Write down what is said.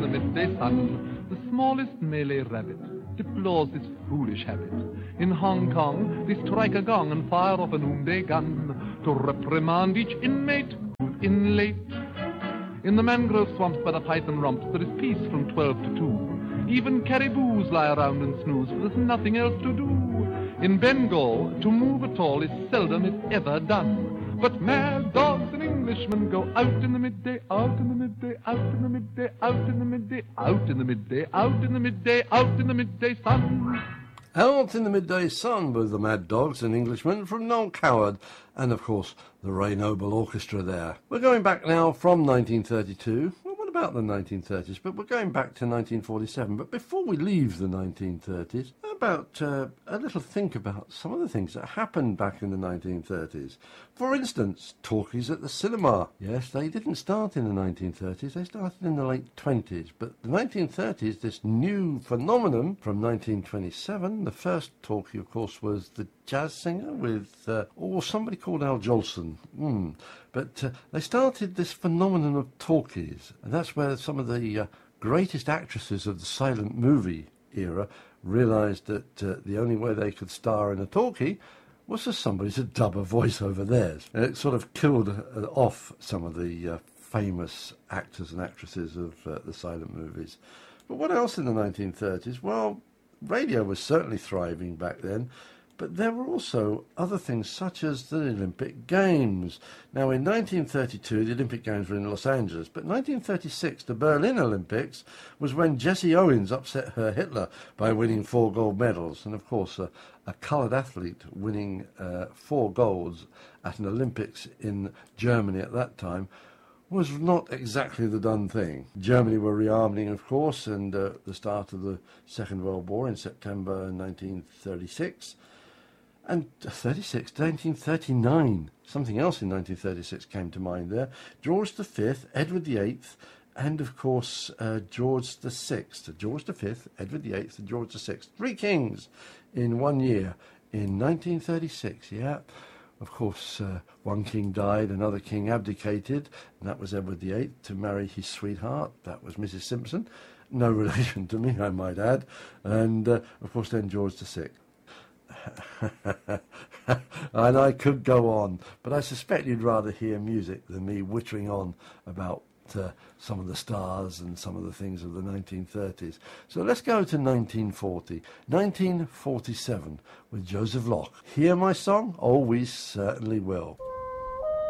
the midday sun. The smallest Malay rabbit deplores this foolish habit. In Hong Kong, they strike a gong and fire off a noonday gun to reprimand each inmate who's in late. In the mangrove swamps by the python romps, there is peace from 12 to 2. Even caribous lie around and snooze, for there's nothing else to do. In Bengal, to move at all is seldom if ever done. But mad dogs and Englishmen go out in the midday, out in the midday, out in the midday, out in the midday, out in the midday, out in the midday, out in the midday sun. Out in the Midday Sun with the Mad Dogs and Englishmen from Noel Coward and, of course, the Ray Noble Orchestra there. We're going back now from 1932. Well, what about the 1930s? But we're going back to 1947. But before we leave the 1930s, how about a little think about some of the things that happened back in the 1930s. For instance, talkies at the cinema. Yes, they didn't start in the 1930s. They started in the late 20s. But the 1930s, this new phenomenon from 1927, the first talkie, of course, was the jazz singer with, somebody called Al Jolson. But they started this phenomenon of talkies. And that's where some of the greatest actresses of the silent movie era realised that the only way they could star in a talkie was for somebody to dub a voice over theirs. And it sort of killed off some of the famous actors and actresses of the silent movies. But what else in the 1930s? Well, radio was certainly thriving back then, but there were also other things such as the Olympic Games. Now, in 1932, the Olympic Games were in Los Angeles, but 1936, the Berlin Olympics, was when Jesse Owens upset her Hitler by winning 4 gold medals. And, of course, a coloured athlete winning 4 golds at an Olympics in Germany at that time was not exactly the done thing. Germany were rearming, of course, and the start of the Second World War in September 1936. And 1939. Something else in 1936 came to mind there. George V, Edward VIII, and, of course, George VI. George V, Edward VIII, and George VI. 3 kings in 1 year in 1936, yeah. Of course, one king died, another king abdicated, and that was Edward VIII to marry his sweetheart. That was Mrs. Simpson. No relation to me, I might add. And, of course, then George VI. And I could go on, but I suspect you'd rather hear music than me wittering on about some of the stars and some of the things of the 1930s. So let's go to 1940. 1947 with Joseph Locke. Hear my song? Oh, we certainly will.